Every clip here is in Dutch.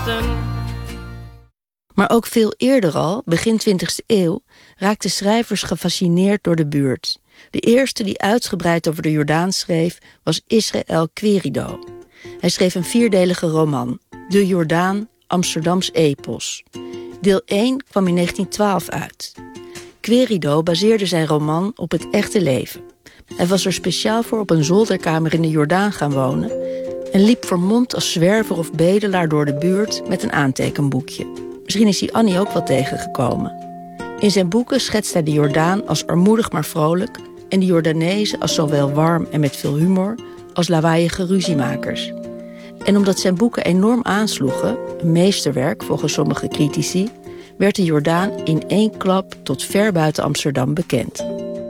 Houston. Maar ook veel eerder al, begin 20e eeuw, raakten schrijvers gefascineerd door de buurt. De eerste die uitgebreid over de Jordaan schreef was Israël Querido. Hij schreef een 4-delige roman, De Jordaan, Amsterdams epos. Deel 1 kwam in 1912 uit. Querido baseerde zijn roman op het echte leven. Hij was er speciaal voor op een zolderkamer in de Jordaan gaan wonen en liep vermomd als zwerver of bedelaar door de buurt met een aantekenboekje. Misschien is hij Annie ook wel tegengekomen. In zijn boeken schetst hij de Jordaan als armoedig maar vrolijk en de Jordanezen als zowel warm en met veel humor als lawaaiige ruziemakers. En omdat zijn boeken enorm aansloegen, een meesterwerk volgens sommige critici, werd de Jordaan in 1 klap tot ver buiten Amsterdam bekend.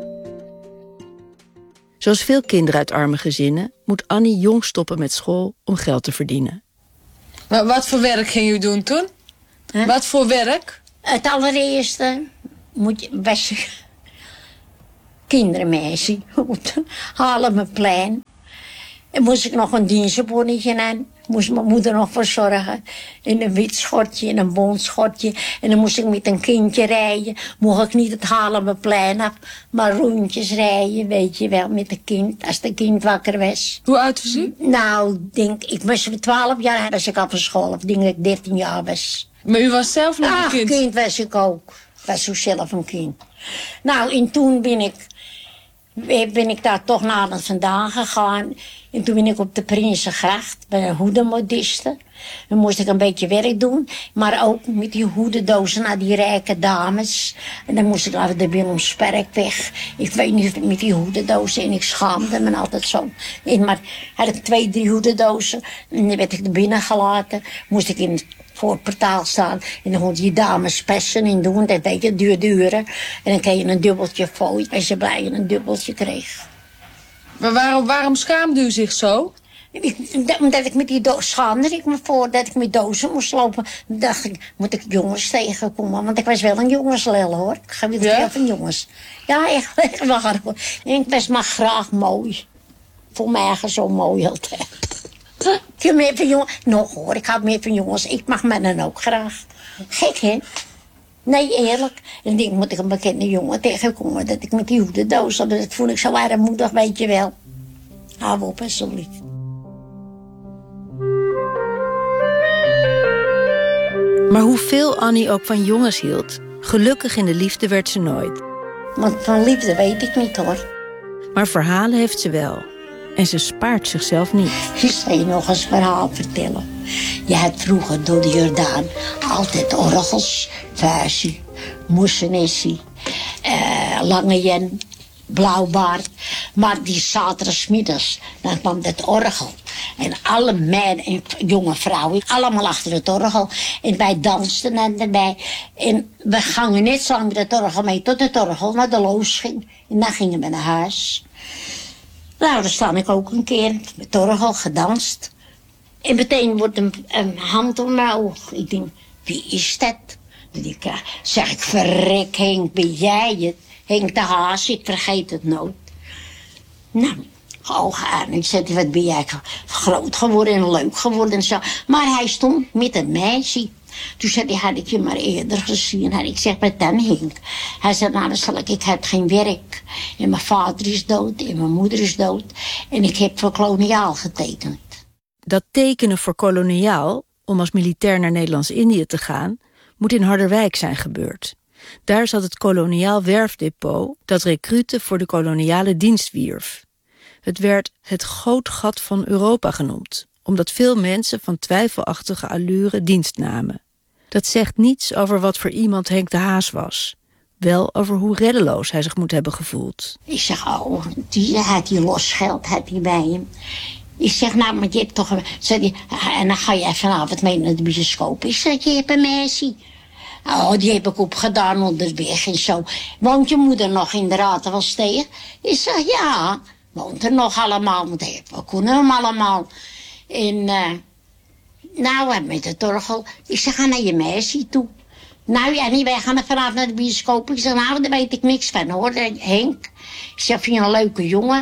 Zoals veel kinderen uit arme gezinnen moet Annie jong stoppen met school om geld te verdienen. Maar wat voor werk ging u doen toen? Huh? Wat voor werk? Het allereerste was je kindermeisje. Halen mijn plein. En moest ik nog een dienstbonnetje aan. Moest mijn moeder nog voor zorgen. In een wit schortje, in een bont schortje. En dan moest ik met een kindje rijden. Mocht ik niet het Haarlemmerplein af, maar rondjes rijden, weet je wel, met een kind. Als de kind wakker was. Hoe oud was u? Nou, ik was 12 jaar als ik al van school. Of denk ik 13 jaar was. Maar u was zelf nog een kind? Kind was ik ook. Was ook zelf een kind. Nou, en toen ben ik daar toch naar vandaan gegaan. En toen ben ik op de Prinsengracht bij een hoedenmodiste. Dan moest ik een beetje werk doen. Maar ook met die hoedendozen naar die rijke dames. En dan moest ik naar de Willemsperkweg. Ik weet niet, met die hoedendozen. En ik schaamde me altijd zo. Maar had ik 2, 3 hoedendozen. En dan werd ik er binnen gelaten. Moest ik in het voorportaal staan. En dan kon je dames persen en doen. Dat deed je duren. En dan kreeg je een dubbeltje fooi. En ze blij je een dubbeltje kreeg. Maar waarom schaamde u zich zo? Omdat ik met die doos schaamde ik me voor dat ik met dozen moest lopen. Dan dacht ik, moet ik jongens tegenkomen? Want ik was wel een jongenslel, hoor. Ik ga weer veel van jongens. Ja, echt waar, hoor. En ik was maar graag mooi. Voor mij zo mooi altijd. Ik heb meer van jongens. Nog hoor, ik hou meer van jongens. Ik mag mannen ook graag. Gek, hè? Nee, eerlijk. En dan moet ik een bekende jongen tegenkomen. Dat ik met die hoedendoos, dat voel ik zo armoedig, weet je wel. Hou op, alsjeblieft. Maar hoeveel Annie ook van jongens hield, gelukkig in de liefde werd ze nooit. Want van liefde weet ik niet, hoor. Maar verhalen heeft ze wel. En ze spaart zichzelf niet. Ik zal je nog eens verhaal vertellen. Je had vroeger door de Jordaan altijd orgels, vuisje, moesenissie, lange jen, blauwbaard. Maar die zaterdagmiddags, dan kwam het orgel. En alle meiden en jonge vrouwen, allemaal achter het orgel. En wij dansten en erbij. En we gingen net zo lang met het orgel mee tot het orgel naar de loos ging. En dan gingen we naar huis. Nou, dan sta ik ook een keer met het orgel gedanst. En meteen wordt een hand om mijn oog. Ik denk, wie is dat? Dan zeg ik, verrek Henk, ben jij het? Henk de Haas, ik vergeet het nooit. Nou, ogen aan. Ik zei, wat ben jij groot geworden en leuk geworden en zo. Maar hij stond met een meisje. Toen zei hij, had ik je maar eerder gezien. En ik zeg, wat dan, Henk? Hij zei, nou, dan zal ik heb geen werk. En mijn vader is dood en mijn moeder is dood. En ik heb voor koloniaal getekend. Dat tekenen voor koloniaal, om als militair naar Nederlands-Indië te gaan, moet in Harderwijk zijn gebeurd. Daar zat het koloniaal werfdepot dat rekruten voor de koloniale dienst wierf. Het werd het gootgat van Europa genoemd, omdat veel mensen van twijfelachtige allure dienst namen. Dat zegt niets over wat voor iemand Henk de Haas was. Wel over hoe reddeloos hij zich moet hebben gevoeld. Ik zeg, die had hij los geld had hij bij hem. Ik zeg, nou, maar je hebt toch... En dan ga je vanavond mee naar de bioscoop. Ik zeg, je hebt een meisje. Oh, die heb ik opgedaan onderweg en zo. Woont je moeder nog in de Ratenwelsteeg? Ik zeg, ja, woont er nog allemaal. Want we kunnen hem allemaal. En nou, met het orgel. Ik zeg, ga naar je meisje toe. Nou ja, niet, wij gaan er vanavond naar de bioscoop. Ik zeg, nou, daar weet ik niks van, hoor, Henk. Ik zeg, vind je een leuke jongen?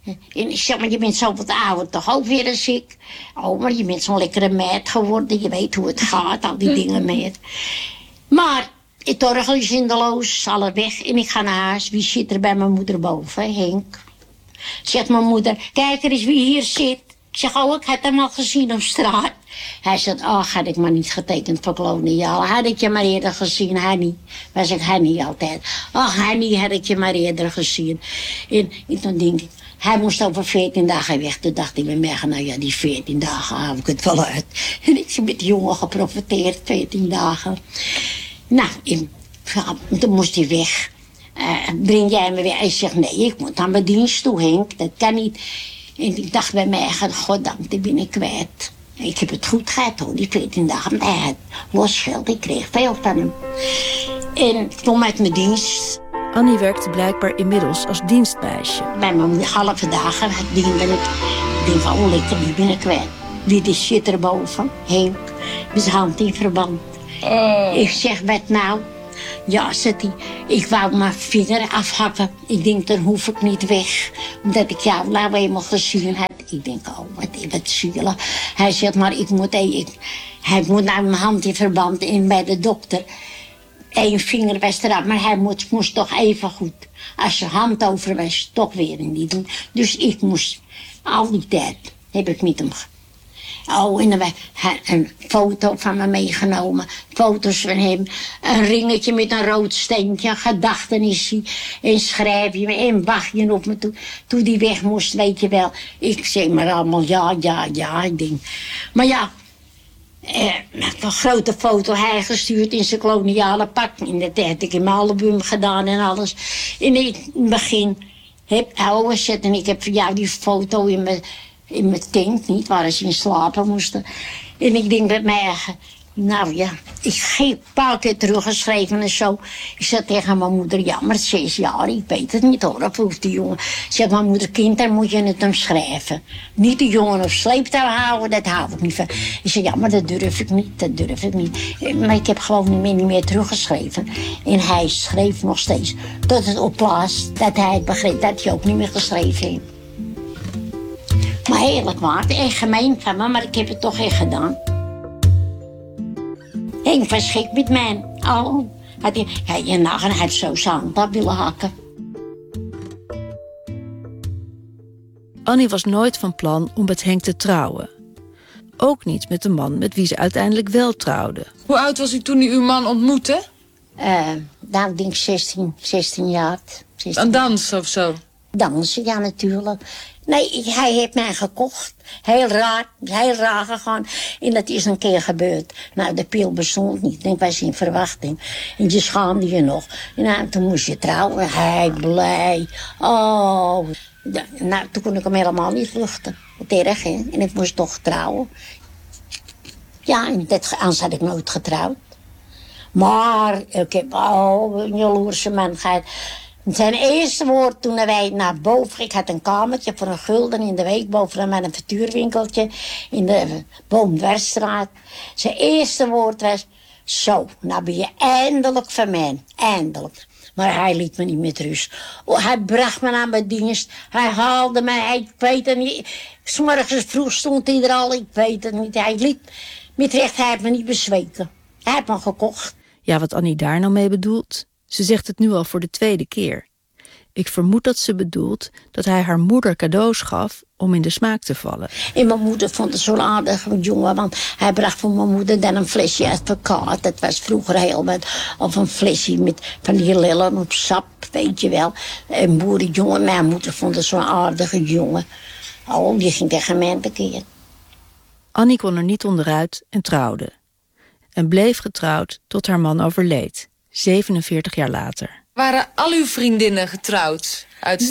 En ik zeg, maar je bent zo wat ouder toch ook weer als ik. Oh, maar je bent zo'n lekkere meid geworden. Je weet hoe het gaat, al die dingen met. Maar het orgel is in de loos, alle weg. En ik ga naar huis. Wie zit er bij mijn moeder boven? Henk. Zegt mijn moeder, kijk er eens wie hier zit. Ik zeg, oh, ik had hem al gezien op straat. Hij zegt, oh, had ik maar niet getekend voor koloniaal. Had ik je maar eerder gezien, Hanny. Wij zeggen Hanny altijd. Oh, Hanny, had ik je maar eerder gezien. En toen denk ik, hij moest over 14 dagen weg. Toen dacht ik bij mij, nou ja, die 14 dagen hou ik het wel uit. En ik heb met die jongen geprofiteerd, 14 dagen. Nou, toen moest hij weg. Breng jij me weer? Hij zegt, nee, ik moet aan mijn dienst toe, Henk. Dat kan niet. En ik dacht bij mij, goddank, die ben ik kwijt. Ik heb het goed gehad hoor, die 14 dagen. Maar hij had los geld, ik kreeg veel van hem. En ik kwam uit mijn dienst. Annie werkte blijkbaar inmiddels als dienstmeisje. Bij mijn halve dagen diende ik. Ik denk van, oh lekker, die ben ik kwijt. Die zit erboven, Henk, met zijn hand in verband. Ik zeg, wat nou? Ja, zegt hij, ik wou mijn vinger afhakken. Ik denk, dan hoef ik niet weg. Omdat ik jou nou eenmaal gezien had. Ik denk, oh, wat zielig. Hij zegt, maar hij moet naar mijn hand in verband in bij de dokter. Eén vinger was eraf, maar hij moest toch even goed. Als je hand over was, toch weer niet doen. Dus ik moest, al die tijd, heb ik met hem. Oh, en dan een foto van me meegenomen. Foto's van hem. Een ringetje met een rood steentje. Een gedachtenisje. En schrijfje. En wachtje op me toe. Toen die weg moest, weet je wel. Ik zeg maar allemaal ja. Ik denk. Maar ja. Een grote foto hij gestuurd in zijn koloniale pak. In de tijd heb ik in mijn album gedaan en alles. In het begin heb gezet en ik heb voor jou die foto in mijn tent, niet, waar ze in slapen moesten. En ik denk bij mij, nou ja, ik heb een paar keer teruggeschreven en zo. Ik zei tegen mijn moeder, ja, maar 6 jaar, ik weet het niet hoor, of hoeft die jongen. Zeg, mijn moeder, kind, dan moet je het hem schrijven. Niet de jongen op sleeptouw houden, dat hou ik niet van. Ik zei, ja, maar dat durf ik niet. Maar ik heb gewoon niet meer teruggeschreven. En hij schreef nog steeds, tot het opplaatst, dat hij het begreep, dat hij ook niet meer geschreven heeft. Maar heerlijk waard, echt gemeen van me, maar ik heb het toch echt gedaan. Henk was gek met mij. Oh, hij had zo zijn hand af willen hakken. Annie was nooit van plan om met Henk te trouwen. Ook niet met de man met wie ze uiteindelijk wel trouwde. Hoe oud was u toen u uw man ontmoette? Nou, ik denk 16 jaar. 16. Aan dansen of zo? Dansen, ja, natuurlijk. Nee, hij heeft mij gekocht. Heel raar gegaan. En dat is een keer gebeurd. Nou, de pil bestond niet. Ik was in verwachting. En je schaamde je nog. En nou, toen moest je trouwen. Hij blij. Oh. Nou, toen kon ik hem helemaal niet vluchten. Wat erg, hè? En ik moest toch trouwen. Ja, en anders had ik nooit getrouwd. Maar ik heb een jaloerse man gehad. Zijn eerste woord toen wij naar boven... Ik had een kamertje voor $1 in de week boven een manufactuurwinkeltje in de Boomdwarsstraat. Zijn eerste woord was... Zo, nou ben je eindelijk van mij. Eindelijk. Maar hij liet me niet met rust. Oh, hij bracht me naar mijn dienst. Hij haalde me, ik weet het niet. 's Morgens vroeg stond hij er al, ik weet het niet. Hij liet met recht, hij heeft me niet bezweken. Hij heeft me gekocht. Ja, wat Annie daar nou mee bedoelt? Ze zegt het nu al voor de 2e keer. Ik vermoed dat ze bedoelt dat hij haar moeder cadeaus gaf om in de smaak te vallen. En mijn moeder vond het zo'n aardige jongen, want hij bracht voor mijn moeder dan een flesje advocaat. Dat was vroeger heel wat. Of een flesje met van die lillen op sap, weet je wel. Een boerenjongen, mijn moeder vond het zo'n aardige jongen. Oh, die ging tegen mij tekeer. Annie kon er niet onderuit en trouwde. En bleef getrouwd tot haar man overleed. 47 jaar later. Waren al uw vriendinnen getrouwd?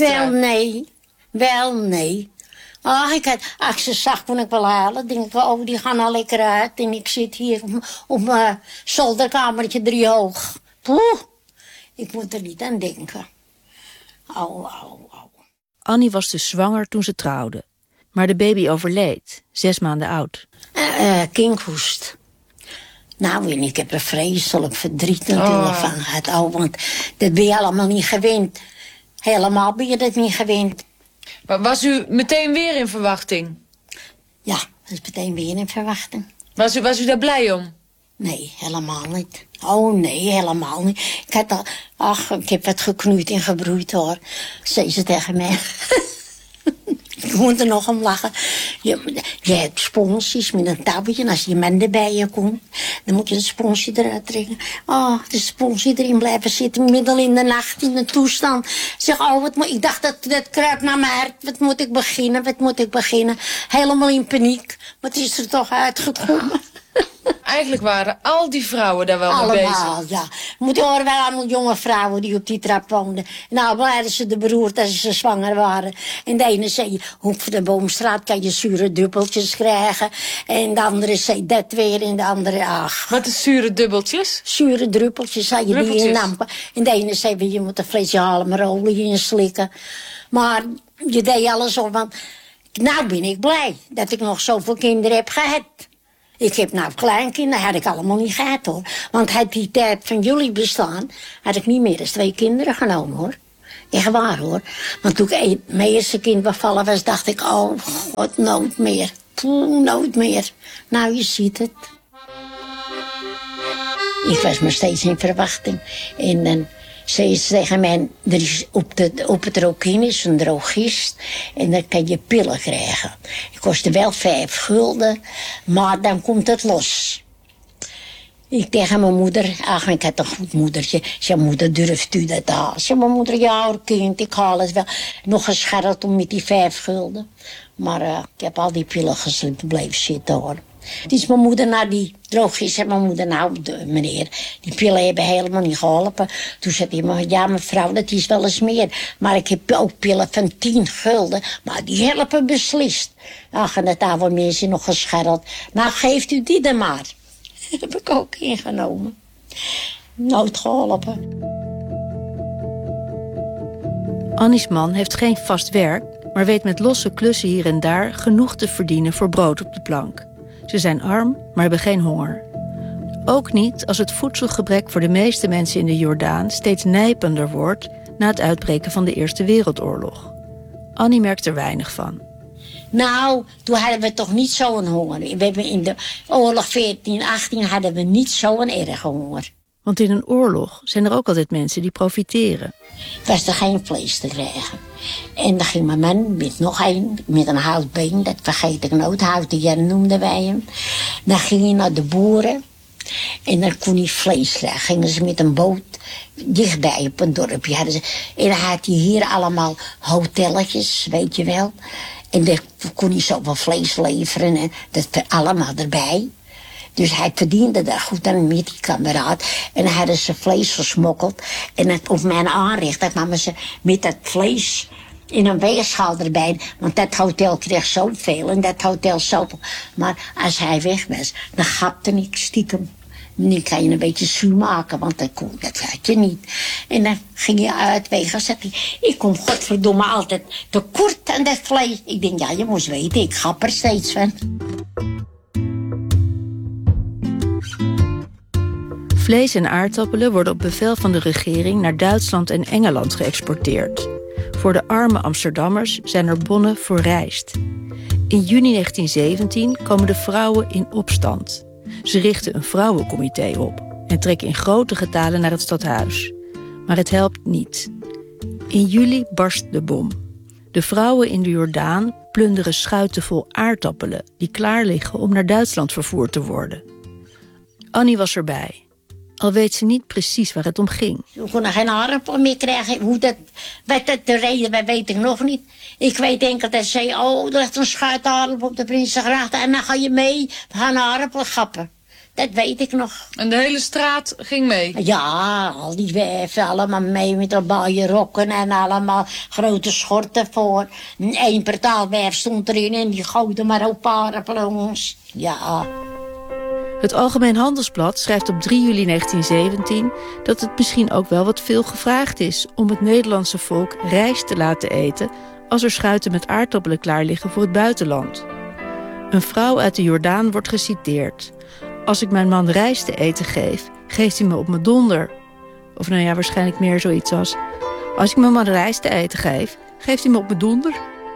Wel, nee. Als ik ze zag, kon ik wel halen. Denk ik, oh, die gaan al lekker uit. En ik zit hier op mijn zolderkamertje 3 hoog. Poeh, ik moet er niet aan denken. Au. Annie was dus zwanger toen ze trouwde. Maar de baby overleed, 6 maanden oud. Kinkhoest. Nou, en ik heb er vreselijk verdriet natuurlijk van gehad. Oh, want dat ben je allemaal niet gewend. Helemaal ben je dat niet gewend. Maar was u meteen weer in verwachting? Ja, dat is meteen weer in verwachting. Was u daar blij om? Nee, helemaal niet. Oh nee, helemaal niet. Ik heb wat geknoeid en gebroeid hoor, zei ze tegen mij. Ik moet er nog om lachen. Je hebt sponsjes met een touwtje. En als je man erbij je komt, dan moet je het sponsje eruit trekken. Oh, de sponsje erin blijven zitten, midden in de nacht in een toestand. Zeg, ik dacht dat kruipt naar mijn hart. Wat moet ik beginnen? Helemaal in paniek. Maar het is er toch uitgekomen. Eigenlijk waren al die vrouwen daar wel mee bezig. Allemaal, ja. Moet je horen, wel allemaal jonge vrouwen die op die trap woonden. Nou, waren ze de beroerd dat ze zwanger waren. En de ene zei, hoek van de Boomstraat kan je zure dubbeltjes krijgen. En de andere zei dat weer. En de andere, ach. Wat is zure dubbeltjes? Zure druppeltjes, zei je die in nampen. En de ene zei, je moet een flesje halen maar olie in slikken. Maar je deed alles op, want nou ben ik blij dat ik nog zoveel kinderen heb gehad. Ik heb nou kleinkinderen, had ik allemaal niet gehad hoor. Want had die tijd van jullie bestaan, had ik niet meer dan 2 kinderen genomen hoor. Echt waar hoor. Want toen mijn eerste kind bevallen was, dacht ik, oh god, nooit meer. Nooit meer. Nou, je ziet het. Ik was maar steeds in verwachting. En dan zei ze tegen mij, er is op het Rokin is een drogist en dan kan je pillen krijgen. Het kostte wel 5 gulden, maar dan komt het los. Ik tegen mijn moeder, ik had een goed moedertje. Zei, moeder, durft u dat aan? Zei, mijn moeder, ja hoor kind, ik haal het wel. Nog gescharreld om met die 5 gulden. Maar ik heb al die pillen geslikt, bleef zitten hoor. Het is mijn moeder naar die drogist en mijn moeder, nou meneer, die pillen hebben helemaal niet geholpen. Toen zei hij, ja mevrouw, dat is wel eens meer. Maar ik heb ook pillen van 10 gulden, maar die helpen beslist. Ach, en het oude mensen nog gescharreld. Nou, geeft u die dan maar. Dat heb ik ook ingenomen. Nooit geholpen. Annie's man heeft geen vast werk, maar weet met losse klussen hier en daar genoeg te verdienen voor brood op de plank. Ze zijn arm, maar hebben geen honger. Ook niet als het voedselgebrek voor de meeste mensen in de Jordaan steeds nijpender wordt na het uitbreken van de Eerste Wereldoorlog. Annie merkt er weinig van. Nou, toen hadden we toch niet zo'n honger. We hebben in de oorlog 14-18 hadden we niet zo'n erge honger. Want in een oorlog zijn er ook altijd mensen die profiteren. Was er geen vlees te krijgen. En dan ging mijn man met nog een, met een houtbeen, dat vergeet ik nooit, houten Jan noemden wij hem. Dan ging hij naar de boeren en dan kon hij vlees krijgen. Gingen ze met een boot dichtbij op een dorpje. En dan had hij hier allemaal hotelletjes, weet je wel. En dan kon hij zoveel vlees leveren en dat allemaal erbij. Dus hij verdiende daar goed aan met die kameraad. En dan hadden ze vlees gesmokkeld. En het op mijn aanrecht, dat namen ze met dat vlees in een weegschaal erbij. Want dat hotel kreeg zoveel en dat hotel zoveel. Maar als hij weg was, dan gapte ik stiekem. Nu kan je een beetje zuur maken, want dat had je niet. En dan ging je uitwegen. Zei hij, ik kom godverdomme altijd tekort aan dat vlees. Ik denk, ja, je moest weten, ik gap er steeds van. Vlees en aardappelen worden op bevel van de regering naar Duitsland en Engeland geëxporteerd. Voor de arme Amsterdammers zijn er bonnen voor rijst. In juni 1917 komen de vrouwen in opstand. Ze richten een vrouwencomité op en trekken in grote getalen naar het stadhuis. Maar het helpt niet. In juli barst de bom. De vrouwen in de Jordaan plunderen schuiten vol aardappelen die klaar liggen om naar Duitsland vervoerd te worden. Annie was erbij. Al weet ze niet precies waar het om ging. We konden geen aardappel meer krijgen. Wat dat de reden, weet ik nog niet. Ik weet enkel dat ze zei, er ligt een schuit aardappel op de Prinsengracht. En dan ga je mee, we gaan aardappelen gappen. Dat weet ik nog. En de hele straat ging mee? Ja, al die werven allemaal mee met al baaie rokken en allemaal grote schorten voor. 1 pertaalwerf stond erin en die gooide maar op aardappelen ons. Ja. Het Algemeen Handelsblad schrijft op 3 juli 1917 dat het misschien ook wel wat veel gevraagd is om het Nederlandse volk rijst te laten eten als er schuiten met aardappelen klaar liggen voor het buitenland. Een vrouw uit de Jordaan wordt geciteerd. Als ik mijn man rijst te eten geef, geeft hij me op mijn donder. Of nou ja, waarschijnlijk meer zoiets als, als ik mijn man rijst te eten geef, geeft hij me op mijn donder.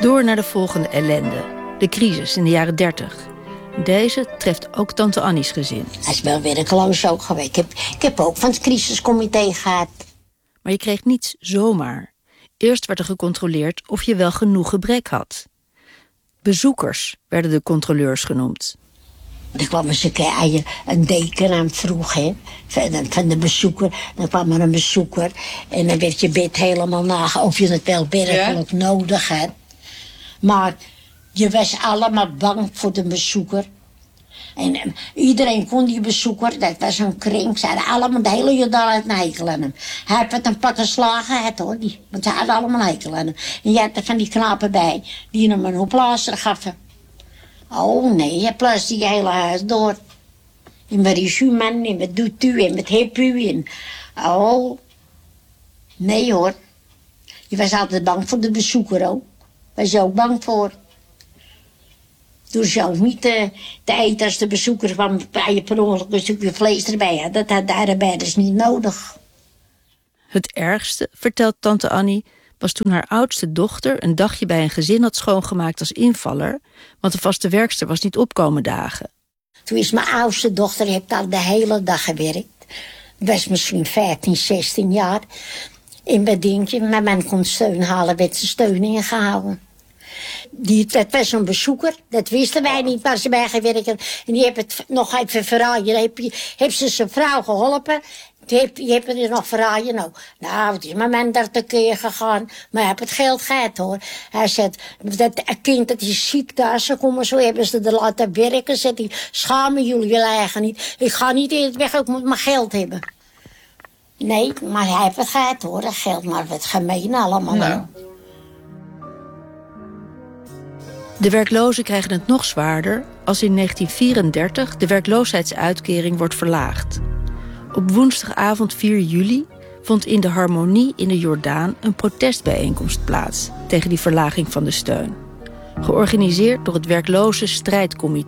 Door naar de volgende ellende. De crisis in de jaren 30. Deze treft ook tante Annie's gezin. Dat is wel werkeloos ook geweest. Ik heb ook van het crisiscomité gehad. Maar je kreeg niets zomaar. Eerst werd er gecontroleerd of je wel genoeg gebrek had. Bezoekers werden de controleurs genoemd. Er kwam eens een deken aan vroeg, hè, van de bezoeker. Dan kwam er een bezoeker en dan werd je bed helemaal na of je het wel werkelijk nodig had. Maar je was allemaal bang voor de bezoeker. En iedereen kon die bezoeker, dat was een kring, ze hadden allemaal de hele Jordaan uit een hekel aan hem. Hij heeft het een pak geslagen gehad hoor, want ze hadden allemaal een hekel aan hem. En je had er van die knapen bij, die hem een opblazer gaven. Oh nee, je plaatst die hele huis door. En wat is uw man, en wat doet u, en wat heeft u, en... Oh, nee hoor. Je was altijd bang voor de bezoeker ook. Was je ook bang voor. Door zelf niet te eten als de bezoeker kwam, bij je per ongeluk een stukje vlees erbij had. Dat had de arbeiders niet nodig. Het ergste, vertelt tante Annie, was toen haar oudste dochter een dagje bij een gezin had schoongemaakt als invaller, want de vaste werkster was niet opkomen dagen. Toen is mijn oudste dochter, heeft al de hele dag gewerkt. Was misschien 15, 16 jaar. In bedingje, mijn man kon steun halen, werd ze steun ingehouden. Dat was een bezoeker, dat wisten wij niet waar ze bij gewerkt had. En die heeft het nog even verraaien. Heeft ze zijn vrouw geholpen. Je hebt er nog verraaien. Nou, het is mijn man daar tekeer gegaan. Maar hij heeft het geld gehad hoor. Hij zegt, dat kind dat is ziek daar. Ze komen zo, hebben ze er laten werken. Zegt hij, schamen jullie eigen niet. Ik ga niet eerder weg, ik moet mijn geld hebben. Nee, maar hij heeft het gehad hoor, dat geld. Maar wat gemeen allemaal. Nou. De werklozen krijgen het nog zwaarder als in 1934 de werkloosheidsuitkering wordt verlaagd. Op woensdagavond 4 juli vond in de Harmonie in de Jordaan een protestbijeenkomst plaats tegen die verlaging van de steun. Georganiseerd door het Werkloze Strijdcomité.